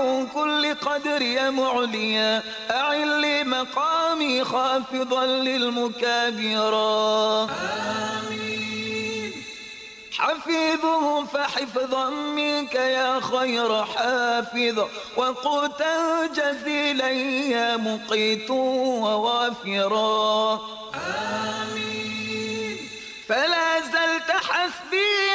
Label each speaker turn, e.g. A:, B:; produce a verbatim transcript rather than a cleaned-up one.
A: من كل قدر يا معليا أعل لي مقامي خافضا للمكابرا. آمين. حفيظه فحفظا منك يا خير حافظ وقوتا جزيلا يا مقيت ووافرا. آمين. فلا زلت حسبي